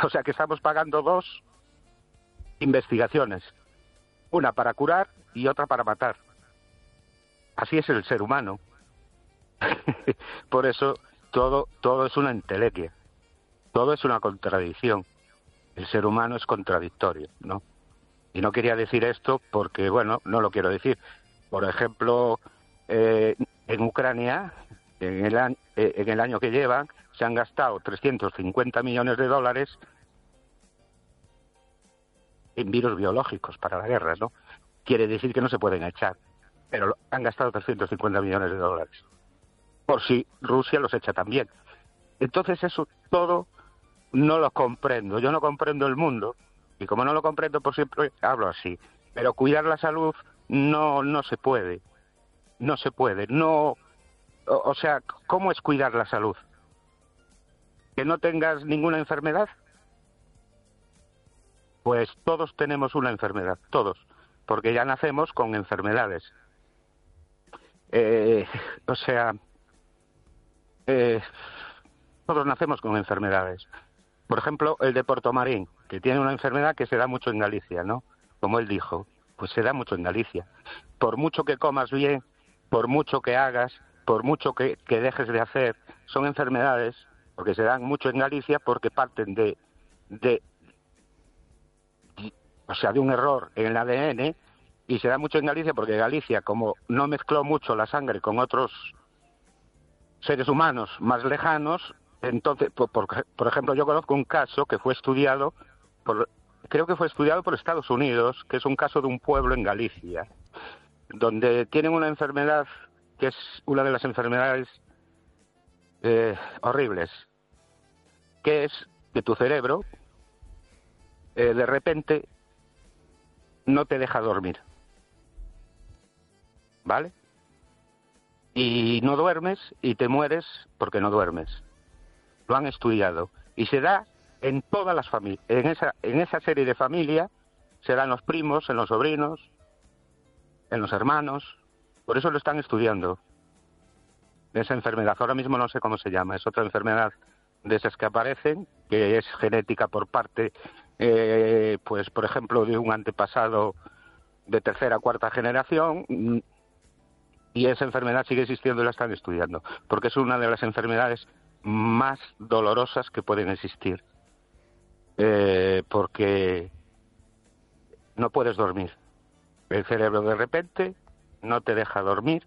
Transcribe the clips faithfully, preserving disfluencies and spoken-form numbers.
O sea que estamos pagando dos investigaciones, una para curar y otra para matar. Así es el ser humano. Por eso todo, todo es una entelequia, todo es una contradicción. El ser humano es contradictorio, ¿no? Y no quería decir esto porque, bueno, no lo quiero decir. Por ejemplo, eh, en Ucrania, en el, an- eh, en el año que llevan, se han gastado trescientos cincuenta millones de dólares en virus biológicos para la guerra, ¿no? Quiere decir que no se pueden echar, pero lo- han gastado trescientos cincuenta millones de dólares. Por si Rusia los echa también. Entonces eso todo no lo comprendo. Yo no comprendo el mundo, y como no lo comprendo, por siempre hablo así. Pero cuidar la salud no no se puede. No se puede. No, o, o sea, ¿cómo es cuidar la salud? ¿Que no tengas ninguna enfermedad? Pues todos tenemos una enfermedad, todos, porque ya nacemos con enfermedades. Eh, o sea, eh, todos nacemos con enfermedades. Por ejemplo, el de Portomarín, que tiene una enfermedad que se da mucho en Galicia, ¿no? Como él dijo, pues se da mucho en Galicia. Por mucho que comas bien, por mucho que hagas, por mucho que, que dejes de hacer, son enfermedades, porque se dan mucho en Galicia, porque parten de, de, o sea, de un error en el A D N, y se da mucho en Galicia porque Galicia, como no mezcló mucho la sangre con otros seres humanos más lejanos, entonces, por, por, por ejemplo, yo conozco un caso que fue estudiado, por, creo que fue estudiado por Estados Unidos, que es un caso de un pueblo en Galicia, donde tienen una enfermedad que es una de las enfermedades eh, horribles, que es que tu cerebro eh, de repente no te deja dormir, ¿vale? Y no duermes y te mueres porque no duermes. Lo han estudiado y se da en todas las familias, en esa en esa serie de familias se da en los primos, en los sobrinos, en los hermanos. Por eso lo están estudiando, esa enfermedad. Ahora mismo no sé cómo se llama, es otra enfermedad de esas que aparecen, que es genética por parte, eh, pues por ejemplo, de un antepasado de tercera o cuarta generación, y esa enfermedad sigue existiendo y la están estudiando, porque es una de las enfermedades más dolorosas que pueden existir, eh, porque no puedes dormir. El cerebro de repente no te deja dormir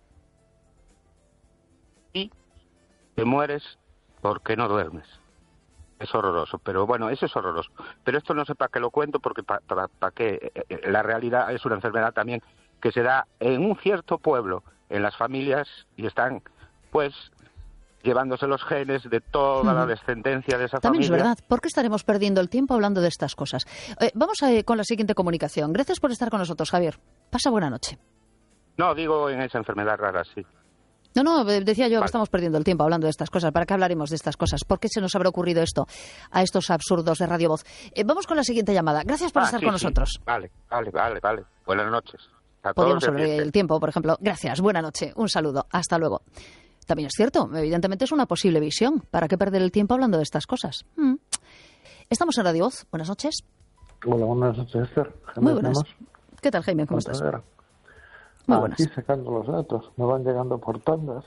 y te mueres porque no duermes. Es horroroso, pero bueno, eso es horroroso. Pero esto no sé para qué lo cuento, porque para pa, pa qué. La realidad es una enfermedad también que se da en un cierto pueblo, en las familias, y están, pues, llevándose los genes de toda la descendencia de esa También familia. es verdad. ¿Por qué estaremos perdiendo el tiempo hablando de estas cosas? Eh, vamos a, con la siguiente comunicación. Gracias por estar con nosotros, Javier. Pasa buena noche. No, digo en esa enfermedad rara, sí. No, no, decía yo Vale. que estamos perdiendo el tiempo hablando de estas cosas. ¿Para qué hablaremos de estas cosas? ¿Por qué se nos habrá ocurrido esto a estos absurdos de Radio Voz? Eh, vamos con la siguiente llamada. Gracias por Ah, estar sí, con sí. nosotros. Vale, vale, vale, vale. Buenas noches. A Podríamos todos hablar decirte. del tiempo, por ejemplo. Gracias, buena noche, un saludo, hasta luego. También es cierto, evidentemente es una posible visión. ¿Para qué perder el tiempo hablando de estas cosas? Mm. Estamos en Radio Voz. Buenas noches. Hola, buenas noches, Esther. Muy buenas. ¿Qué tal, Jaime? ¿Cómo estás? Muy buenas. Aquí sacando los datos, me van llegando por tandas.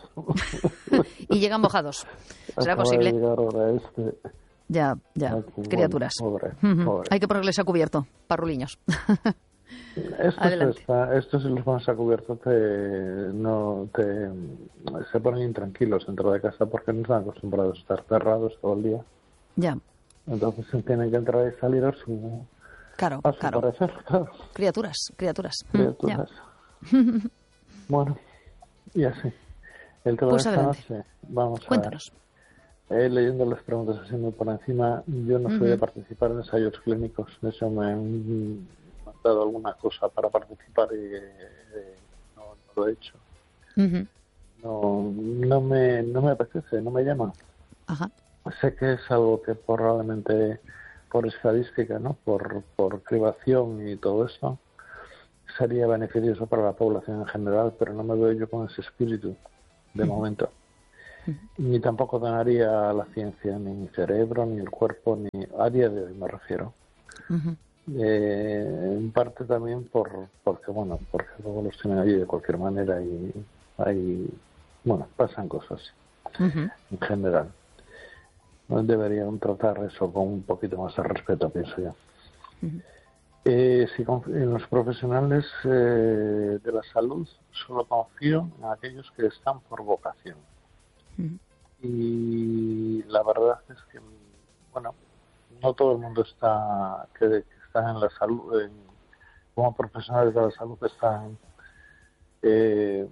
Y llegan mojados. ¿Será Acaba posible? de llegar ahora este. Ya, ya, Aquí, criaturas. Bueno, pobre, Ujú. pobre. Hay que ponerles a cubierto, parruliños. Estos, Adelante. está, estos si los pones a cubierto te, no, te, se ponen intranquilos dentro de casa porque no están acostumbrados a estar cerrados todo el día. Ya, Entonces tienen que entrar y salir a su, claro, a su claro. parecer. Claro. Criaturas, criaturas. Mm, Criaturas. ya. Bueno, y así. El tema Pues de esta adelante. noche, vamos Cuéntanos. a ver. Eh, leyendo las preguntas así muy por encima, yo no soy Ujú. de participar en ensayos clínicos. De hecho, me han dado alguna cosa para participar y eh, no, no lo he hecho. Ujú. No, no me, no me apetece, no me llama. Ajá. Sé que es algo que probablemente por estadística, ¿no? Por, por cribación y todo eso, sería beneficioso para la población en general, pero no me veo yo con ese espíritu de Ujú. momento. Uh-huh. Ni tampoco donaría a la ciencia ni mi cerebro, ni el cuerpo, ni a día de hoy me refiero. Uh-huh. Eh, en parte también por porque, bueno, porque luego los tienen allí de cualquier manera y hay, bueno, pasan cosas uh-huh. en general. Deberían tratar eso con un poquito más de respeto, pienso yo. Uh-huh. Eh, si confío en los profesionales eh, de la salud, solo confío en aquellos que están por vocación. Uh-huh. Y la verdad es que, bueno, no todo el mundo está que, que está en la salud, en, como profesionales de la salud están eh,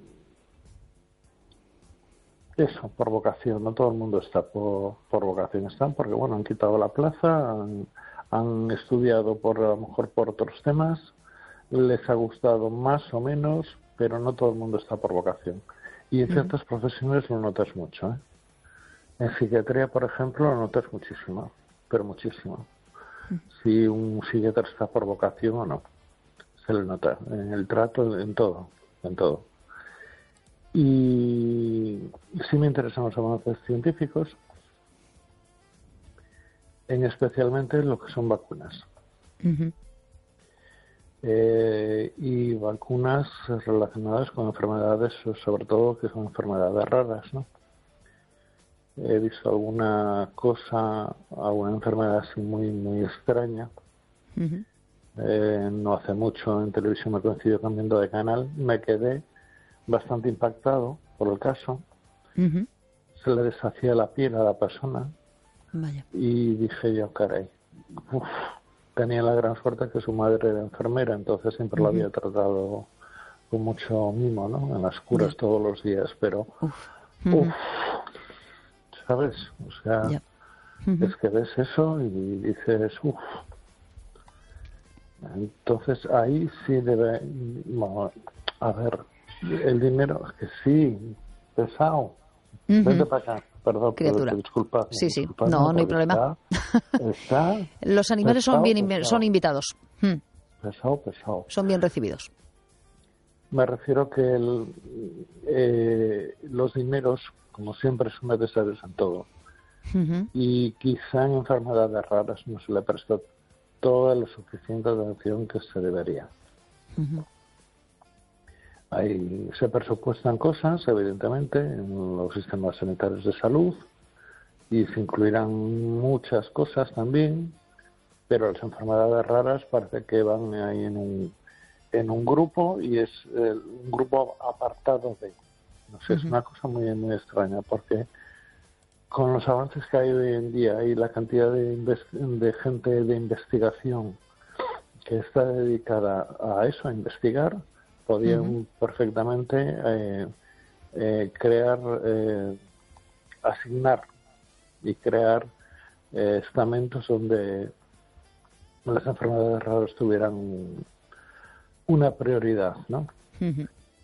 eso, por vocación. No todo el mundo está por, por vocación, están porque, bueno, han quitado la plaza, han, han estudiado por a lo mejor por otros temas, les ha gustado más o menos, pero no todo el mundo está por vocación. Y en uh-huh. ciertas profesiones lo notas mucho, ¿eh? En psiquiatría, por ejemplo, lo notas muchísimo, pero muchísimo. Uh-huh. Si un psiquiatra está por vocación o no, se le nota en el trato, en todo, en todo. Y sí me interesan los avances científicos, en especialmente lo que son vacunas. Uh-huh. Eh, y vacunas relacionadas con enfermedades, sobre todo que son enfermedades raras, ¿no? He visto alguna cosa, alguna enfermedad así muy muy extraña. Uh-huh. Eh, no hace mucho en televisión me coincidió cambiando de canal, me quedé bastante impactado por el caso. Uh-huh. Se le deshacía la piel a la persona. Vaya. Y dije yo, caray, uf, tenía la gran suerte que su madre era enfermera, entonces siempre uh-huh. la había tratado con mucho mimo, ¿no? En las curas uh-huh. todos los días, pero uf, uh-huh. uf, ¿sabes? O sea, yeah. uh-huh. es que ves eso y dices, uff. Entonces ahí sí debe, bueno, a ver, el dinero, es que sí, pesado. Uh-huh. Vete para acá. Perdón, criatura. Disculpa, sí, sí, disculpa, no, no, no hay problema. Está, está Los animales pesado, son bien pesado. son invitados. Hmm. Pesado, pesado. Son bien recibidos. Me refiero que el, eh, los dineros, como siempre, son necesarios en todo. Uh-huh. Y quizá en enfermedades raras no se le prestó toda la suficiente atención que se debería. Uh-huh. Ahí se presupuestan cosas, evidentemente, en los sistemas sanitarios de salud y se incluirán muchas cosas también, pero las enfermedades raras parece que van ahí en un en un grupo y es eh, un grupo apartado de, no sé, uh-huh. es una cosa muy muy extraña porque con los avances que hay hoy en día y la cantidad de, invest- de gente de investigación que está dedicada a eso, a investigar, podían uh-huh. perfectamente eh, eh, crear, eh, asignar y crear eh, estamentos donde las enfermedades raras tuvieran una prioridad, ¿no? Uh-huh.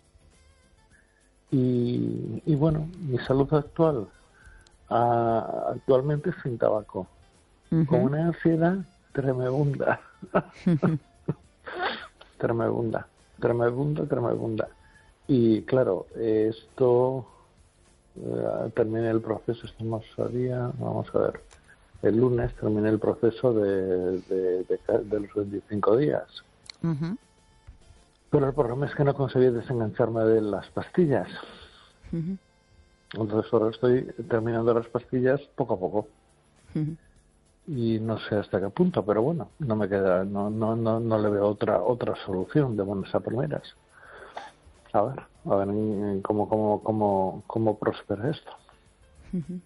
Y, y bueno, mi salud actual, uh, actualmente sin tabaco, uh-huh. con una ansiedad tremenda, uh-huh. tremenda. Tremenda, tremenda. Y claro, esto eh, terminé el proceso, estamos a día, vamos a ver, el lunes terminé el proceso de, de, de, de los veinticinco días. Uh-huh. Pero el problema es que no conseguí desengancharme de las pastillas. Uh-huh. Entonces ahora estoy terminando las pastillas poco a poco. Uh-huh. Y no sé hasta qué punto, pero bueno, no me queda, no no no, no le veo otra otra solución de buenas a primeras. A ver, a ver en, en cómo cómo cómo cómo prospera esto. Uh-huh.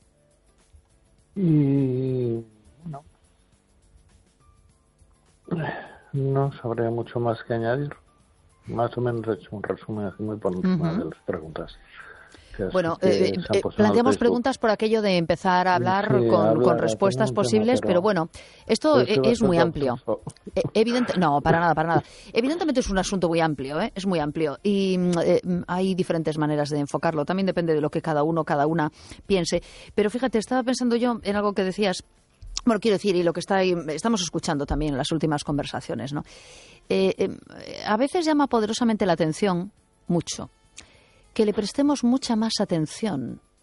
Y no, no sabría mucho más que añadir. Más o menos he hecho un resumen así muy por encima uh-huh. de las preguntas. Bueno, eh, eh, planteamos preguntas por aquello de empezar a hablar sí, con, hablar, con respuestas posibles, tema, pero, pero bueno, esto es, es muy amplio. Eh, evidente, no, para nada, para nada. Evidentemente es un asunto muy amplio, ¿eh? Es muy amplio y eh, hay diferentes maneras de enfocarlo. También depende de lo que cada uno, cada una piense. Pero fíjate, estaba pensando yo en algo que decías. Bueno, quiero decir, y lo que está ahí, estamos escuchando también en las últimas conversaciones, ¿no? Eh, eh, a veces llama poderosamente la atención, mucho, que le prestemos mucha más atención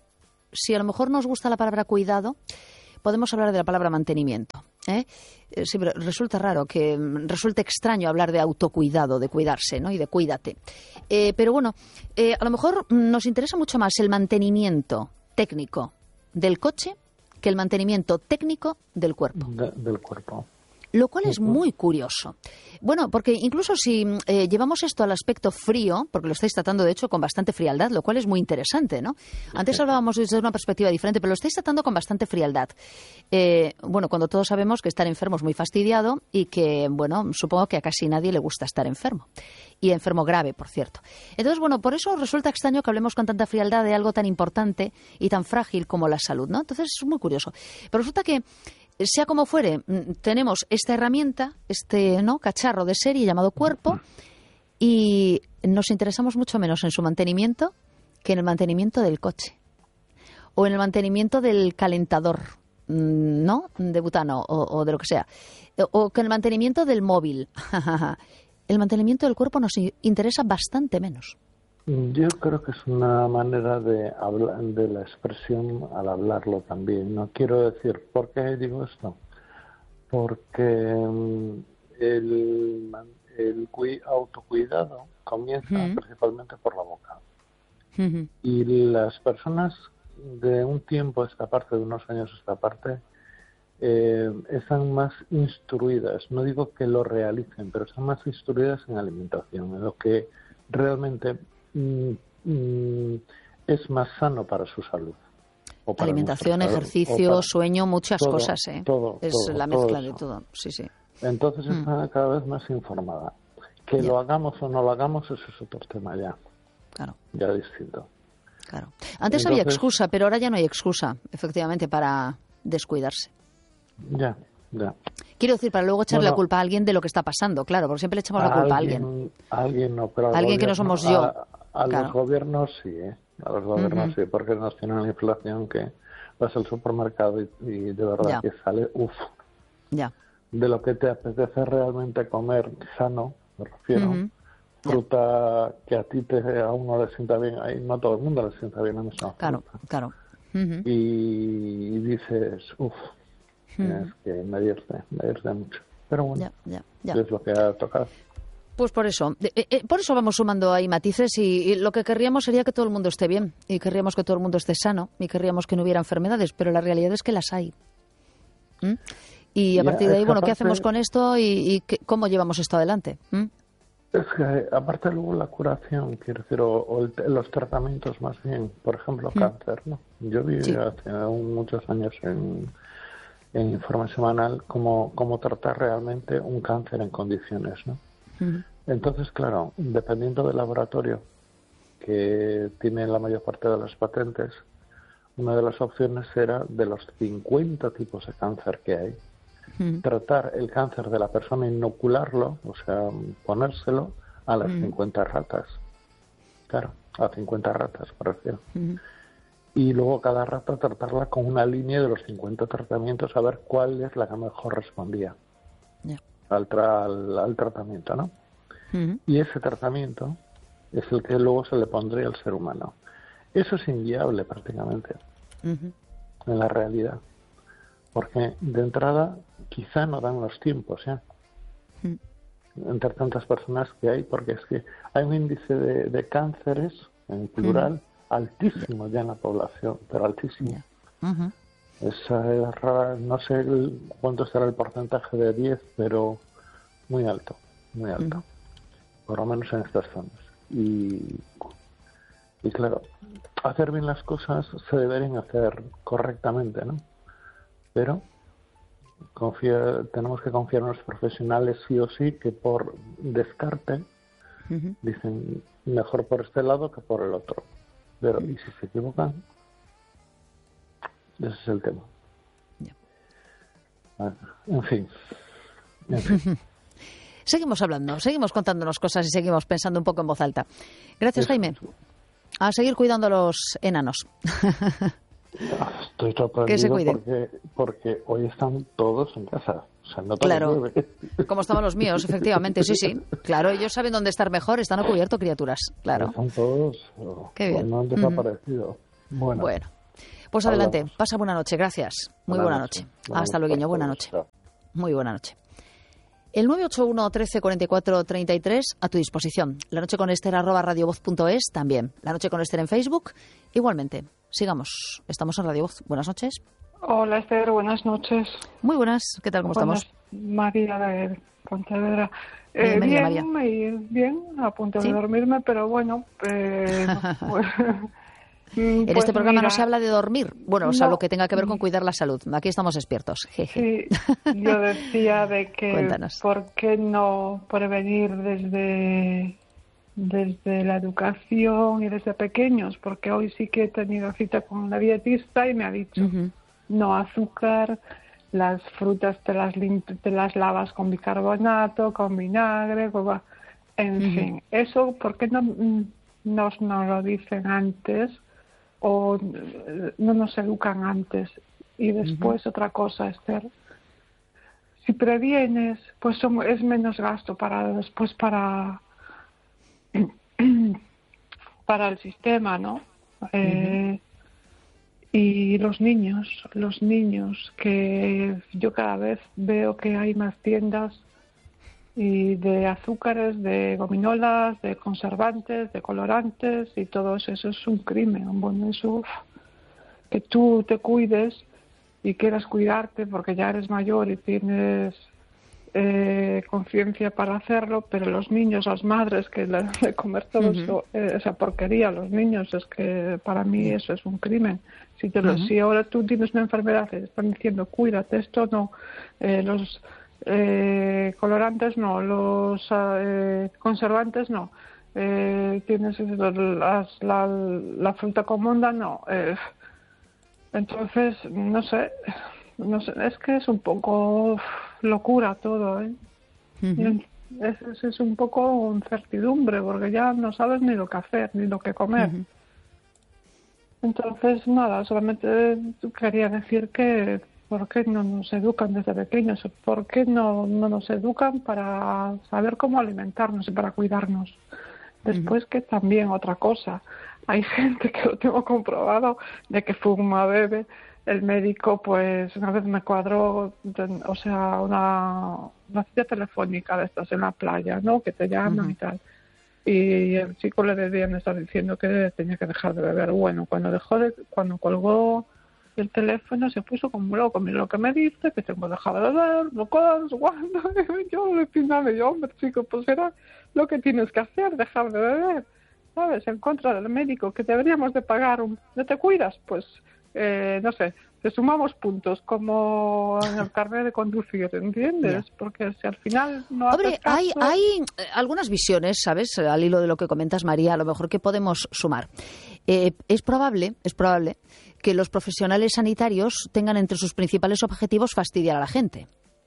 si a lo mejor nos gusta la palabra cuidado, podemos hablar de la palabra mantenimiento. ¿eh? Sí, pero resulta raro, que resulta extraño hablar de autocuidado, de cuidarse, ¿no? Y de cuídate. Eh, pero bueno, eh, a lo mejor nos interesa mucho más el mantenimiento técnico del coche que el mantenimiento técnico del cuerpo. De, del cuerpo. Lo cual es muy curioso. Bueno, porque incluso si eh, llevamos esto al aspecto frío, porque lo estáis tratando de hecho con bastante frialdad, lo cual es muy interesante, ¿no? Antes hablábamos desde una perspectiva diferente, pero lo estáis tratando con bastante frialdad. Eh, bueno, cuando todos sabemos que estar enfermo es muy fastidiado y que, bueno, supongo que a casi nadie le gusta estar enfermo. Y enfermo grave, por cierto. Entonces, bueno, por eso resulta extraño que hablemos con tanta frialdad de algo tan importante y tan frágil como la salud, ¿no? Entonces, es muy curioso. Pero resulta que sea como fuere, tenemos esta herramienta, este ¿no? cacharro de serie llamado cuerpo, y nos interesamos mucho menos en su mantenimiento que en el mantenimiento del coche o en el mantenimiento del calentador, ¿no? de butano o, o de lo que sea, o que en el mantenimiento del móvil. El mantenimiento del cuerpo nos interesa bastante menos. Yo creo que es una manera de hablar de la expresión al hablarlo también. No quiero decir, ¿por qué digo esto? Porque el, el autocuidado comienza uh-huh. principalmente por la boca. Uh-huh. Y las personas de un tiempo a esta parte, de unos años a esta parte, eh, están más instruidas. No digo que lo realicen, pero están más instruidas en alimentación, en lo que realmente Mm, mm, es más sano para su salud. Alimentación, ejercicio, para, sueño, muchas todo, cosas, ¿eh? Todo, es todo, la mezcla todo de todo, sí, sí. Entonces mm. está cada vez más informada. Que ya. Lo hagamos o no lo hagamos, eso es otro tema ya. Claro. Ya distinto. Claro. Antes Entonces, había excusa, pero ahora ya no hay excusa, efectivamente, para descuidarse. Ya. Ya. Quiero decir, para luego echarle bueno, la culpa a alguien de lo que está pasando, claro, porque siempre le echamos la culpa alguien, a alguien. A alguien no, pero alguien que no somos yo. A, a claro. los gobiernos sí, ¿eh? A los gobiernos uh-huh. sí, porque nos tienen la inflación que vas al supermercado y, y de verdad ya. que sale, uff, ya. de lo que te apetece realmente comer sano, me refiero. Uh-huh. Fruta ya. que a ti te, a uno le sienta bien, ahí no a todo el mundo le sienta bien la misma claro, fruta. Claro, uh-huh. y, y dices, uff. Es que medirse, medirse mucho. Pero bueno, ya, ya, ya. es lo que ha tocado. Pues por eso, eh, eh, por eso vamos sumando ahí matices y, y lo que querríamos sería que todo el mundo esté bien y querríamos que todo el mundo esté sano y querríamos que no hubiera enfermedades, pero la realidad es que las hay. ¿Mm? Y a ya, partir de ahí, bueno, ¿qué hacemos con esto y, y qué, cómo llevamos esto adelante? ¿Mm? Es que aparte luego la curación, quiero decir, o, o el, los tratamientos más bien, por ejemplo, ¿Mm? cáncer, ¿no? Yo viví sí. hace muchos años en... en informe semanal cómo, cómo tratar realmente un cáncer en condiciones, ¿no? Uh-huh. Entonces, claro, dependiendo del laboratorio que tiene la mayor parte de las patentes, una de las opciones era de los cincuenta tipos de cáncer que hay, uh-huh. tratar el cáncer de la persona, inocularlo, o sea, ponérselo a las uh-huh. cincuenta ratas. Claro, a cincuenta ratas, me refiero. Uh-huh. Y luego cada rata tratarla con una línea de los cincuenta tratamientos a ver cuál es la que mejor respondía yeah. al, tra- al, al tratamiento, ¿no? Uh-huh. Y ese tratamiento es el que luego se le pondría al ser humano. Eso es inviable prácticamente uh-huh. en la realidad, porque de entrada quizá no dan los tiempos, ¿eh? Uh-huh. Entre tantas personas que hay, porque es que hay un índice de, de cánceres en plural uh-huh. altísimo ya en la población, pero altísimo. Uh-huh. Esa es rara, no sé el, cuánto será el porcentaje de diez, pero muy alto, muy alto, uh-huh. por lo menos en estas zonas. Y, y claro, hacer bien las cosas se deberían hacer correctamente, ¿no? Pero confía, tenemos que confiar en los profesionales sí o sí, que por descarte uh-huh. dicen mejor por este lado que por el otro. Pero, ¿y si se equivocan? Ese es el tema. Yeah. Bueno, en fin. En fin. Seguimos hablando, seguimos contándonos cosas y seguimos pensando un poco en voz alta. Gracias, Eso. Jaime. A seguir cuidando a los enanos. Estoy sorprendido que se cuiden. Porque, porque hoy están todos en casa. O sea, no claro, como estaban los míos, efectivamente, sí, sí. Claro, ellos saben dónde estar mejor, están a cubierto, criaturas. Claro. Están todos. Qué bien. No han desaparecido. Mm. Bueno. Bueno. Pues adelante, Hablamos. Pasa buena noche, gracias. Muy buena, buena noche. noche. Buena Hasta luego, buena noche. Chao. Muy buena noche. El nueve ocho uno, trece, cuarenta y cuatro, treinta y tres a tu disposición. La noche con Esther arroba radiovoz punto es también. La noche con Esther en Facebook, igualmente. Sigamos. Estamos en Radio Voz. Buenas noches. Hola Esther, buenas noches. Muy buenas. ¿Qué tal? ¿Cómo buenas, estamos? María de Pontevedra. Eh, María, bien, María. bien, a punto de ¿Sí? dormirme, pero bueno. Eh, pues, en pues este programa mira, no se habla de dormir, bueno, o sea, no, lo que tenga que ver con cuidar la salud. Aquí estamos expertos. Sí, yo decía de que Cuéntanos. ¿Por qué no prevenir desde, desde la educación y desde pequeños? Porque hoy sí que he tenido cita con una dietista y me ha dicho uh-huh. no azúcar, las frutas te las, limp- te las lavas con bicarbonato, con vinagre, con... en uh-huh. fin. Eso, ¿por qué no nos no lo dicen antes? O no nos educan antes. Y después uh-huh. otra cosa, Esther, si previenes, pues son, es menos gasto para después para para el sistema, ¿no? Eh, uh-huh. Y los niños, los niños que yo cada vez veo que hay más tiendas y de azúcares, de gominolas, de conservantes, de colorantes y todo eso, eso es un crimen. Bueno, eso, que tú te cuides y quieras cuidarte porque ya eres mayor y tienes eh, conciencia para hacerlo, pero los niños, las madres que le dan de comer todo uh-huh. eso, eh, esa porquería a los niños, es que para mí uh-huh. eso es un crimen. Si, te lo, uh-huh. si ahora tú tienes una enfermedad y te están diciendo cuídate, esto no, eh, los... Eh, colorantes no, los eh, conservantes no, eh, tienes las, la, la fruta con monda no, eh, entonces no sé, no sé, es que es un poco locura todo, ¿eh? Uh-huh. es, es, es un poco incertidumbre porque ya no sabes ni lo que hacer ni lo que comer. Uh-huh. Entonces nada, solamente quería decir que ¿por qué no nos educan desde pequeños? ¿Por qué no, no nos educan para saber cómo alimentarnos y para cuidarnos? Después, uh-huh. que también otra cosa, hay gente que lo tengo comprobado de que fuma, bebe. El médico, pues, una vez me cuadró, o sea, una, una cita telefónica de estas en la playa, ¿no? Que te llaman uh-huh. y tal. Y el chico le debían estar diciendo que tenía que dejar de beber. Bueno, cuando dejó de, cuando colgó el teléfono se puso como loco. Mira lo que me dice, que tengo dejado de beber, no cuándo, cuándo. Yo le pinaba, yo, hombre, chico, pues era lo que tienes que hacer, dejar de beber, ¿sabes? En contra del médico, que deberíamos de pagar un... ¿No te cuidas? Pues, eh, no sé, te sumamos puntos, como en el carnet de conducir, ¿entiendes? Yeah. Porque si al final no haces Hombre, caso... hay, hay algunas visiones, ¿sabes? Al hilo de lo que comentas, María, a lo mejor que podemos sumar. Eh, es probable, es probable que los profesionales sanitarios tengan entre sus principales objetivos fastidiar a la gente.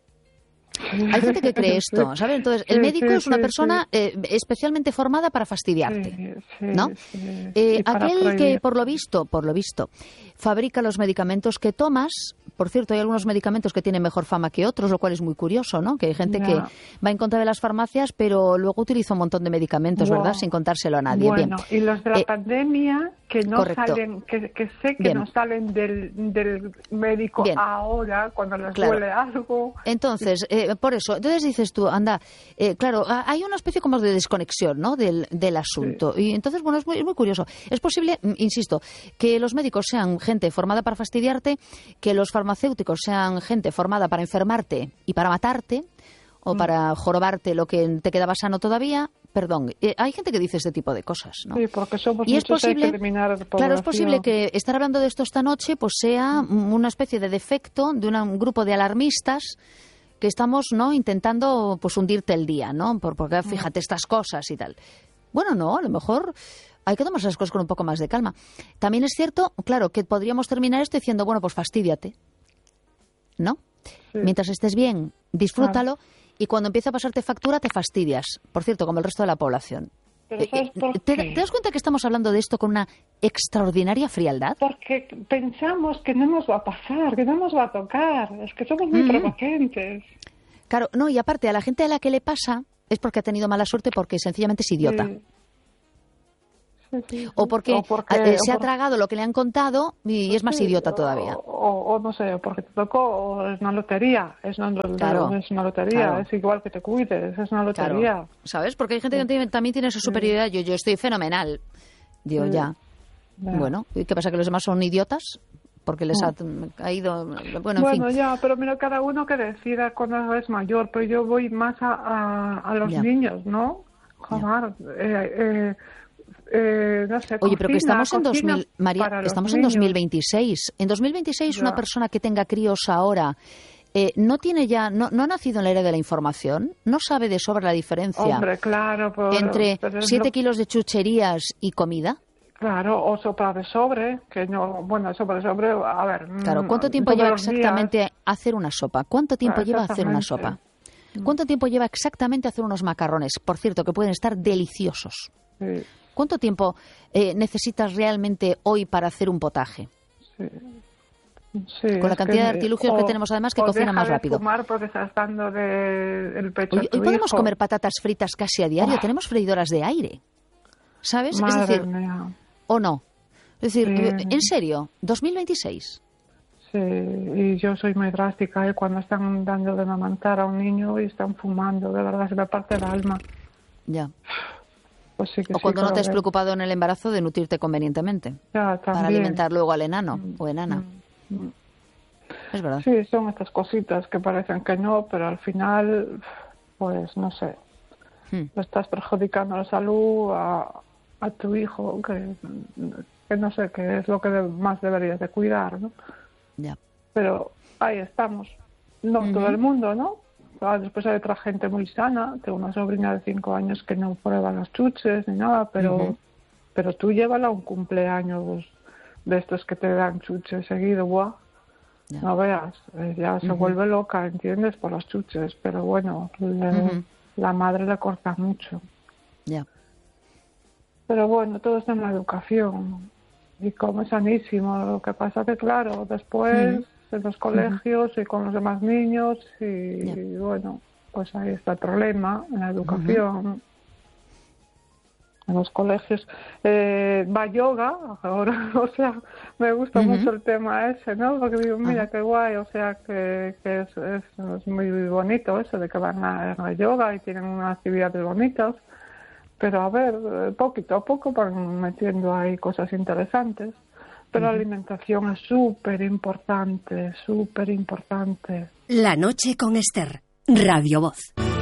Hay gente que cree esto, ¿sabes? Entonces, el médico sí, sí, es una persona sí. eh, especialmente formada para fastidiarte, sí, sí, ¿no? Sí, eh, aquel prohibir. que, por lo visto, por lo visto, fabrica los medicamentos que tomas. Por cierto, hay algunos medicamentos que tienen mejor fama que otros, lo cual es muy curioso, ¿no? Que hay gente no. que va en contra de las farmacias, pero luego utiliza un montón de medicamentos, wow. ¿verdad? Sin contárselo a nadie. Bueno, Bien. Y los de la eh, pandemia, que no correcto. salen, que, que sé que Bien. no salen del, del médico Bien. ahora, cuando les claro. duele algo. Entonces, eh, por eso, entonces dices tú, anda, eh, claro, hay una especie como de desconexión, ¿no? Del, del asunto. Sí. Y entonces, bueno, es muy, es muy curioso. Es posible, insisto, que los médicos sean gente formada para fastidiarte, que los farmacéuticos sean gente formada para enfermarte y para matarte, o mm. para jorobarte lo que te quedaba sano todavía. Perdón, eh, hay gente que dice este tipo de cosas, ¿no? Sí, porque somos y es posible, que eliminar de claro, es posible que estar hablando de esto esta noche pues sea mm. una especie de defecto de una, un grupo de alarmistas que estamos, ¿no?, intentando pues hundirte el día, ¿no? Por, porque fíjate estas cosas y tal. Bueno, no, a lo mejor hay que tomarse las cosas con un poco más de calma. También es cierto, claro, que podríamos terminar esto diciendo, bueno, pues fastídiate, ¿no? Sí. Mientras estés bien, disfrútalo, claro. Y cuando empieza a pasarte factura te fastidias. Por cierto, como el resto de la población. Pero ¿sabes por qué? ¿Te, ¿Te das cuenta que estamos hablando de esto con una extraordinaria frialdad? Porque pensamos que no nos va a pasar, que no nos va a tocar. Es que somos muy mm-hmm. prepotentes. Claro, no, y aparte, a la gente a la que le pasa es porque ha tenido mala suerte, porque sencillamente es idiota. Sí. sí, sí. O porque, o porque eh, se o ha por... tragado lo que le han contado y es más sí, idiota todavía. O, o, o no sé, porque te tocó, o es una lotería, es una, claro, es una lotería, claro. es igual que te cuides, es una lotería. Claro. ¿Sabes? Porque hay gente que tiene, también tiene esa superioridad. Yo, yo estoy fenomenal. Digo, sí. ya. ya. Bueno, ¿y qué pasa? ¿Que los demás son idiotas? Porque les ha caído... Bueno, en bueno fin. ya, pero mira, cada uno que decida cuando es mayor, pero yo voy más a, a, a los ya. niños, ¿no? Joder, eh, eh, eh, no sé, Oye, cocina, pero que estamos en dos mil, María, estamos en dos mil veintiséis. En dos mil veintiséis, ya. Una persona que tenga críos ahora eh, no tiene ya, no, no ha nacido en la era de la información, no sabe de sobra la diferencia. Hombre, claro, pero, entre siete lo... kilos de chucherías y comida. Claro, o sopa de sobre, que no, bueno, sopa de sobre, a ver. Claro, ¿cuánto tiempo lleva exactamente días... hacer una sopa? ¿Cuánto tiempo ah, lleva hacer una sopa? ¿Cuánto tiempo lleva exactamente hacer unos macarrones? Por cierto, que pueden estar deliciosos. Sí. ¿Cuánto tiempo eh, necesitas realmente hoy para hacer un potaje? Sí. Sí, con la cantidad que, de artilugios o, que tenemos además que cocina más rápido. O fumar porque estás dando de el pecho hoy, a tu hoy podemos hijo. comer patatas fritas casi a diario. Oh. Tenemos freidoras de aire. ¿Sabes? Madre es decir, mía. ¿o no? Es decir, sí. ¿en serio? ¿dos mil veintiséis? Sí, y yo soy muy drástica. ¿eh? Cuando están dando de amamantar a un niño y están fumando, de verdad se me parte el alma. Ya. Pues sí que o sí, cuando no te has ver. preocupado en el embarazo de nutrirte convenientemente. Ya, para alimentar luego al enano mm. o enana. Mm. Es verdad. Sí, son estas cositas que parecen que no, pero al final, pues no sé, hmm. lo estás perjudicando la salud a, a tu hijo, que, que no sé qué es lo que de, más deberías de cuidar, ¿no? Ya. Pero ahí estamos. No uh-huh. todo el mundo, ¿no? Después hay otra gente muy sana. Tengo una sobrina de cinco años que no prueba las chuches ni nada, pero uh-huh. pero tú llévala a un cumpleaños de estos que te dan chuches seguido, ¡buah! Ya. No veas, ya se uh-huh. vuelve loca, ¿entiendes? Por las chuches, pero bueno, le, uh-huh. la madre le corta mucho. Ya. Pero bueno, todo está en la educación y come sanísimo. Lo que pasa que, claro, después uh-huh. en los colegios uh-huh. y con los demás niños y, yeah. y bueno, pues ahí está el problema en la educación. Uh-huh. En los colegios eh, va yoga ahora, o sea, me gusta uh-huh. mucho el tema ese, ¿no? Porque digo, mira, uh-huh. qué guay, o sea, que, que es, es, es muy bonito eso de que van a, a yoga y tienen unas actividades bonitas, pero a ver, poquito a poco van metiendo ahí cosas interesantes, pero uh-huh. la alimentación es súper importante, súper importante. La noche con Esther, Radio Voz.